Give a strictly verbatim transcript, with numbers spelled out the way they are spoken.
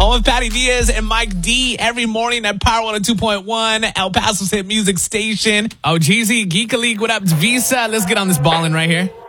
Home with Patty Diaz and Mike D every morning at Power one oh two point one, El Paso's hit music station. Oh, Jeezy, Geek League, what up? It's Visa. Let's get on this ballin' right here.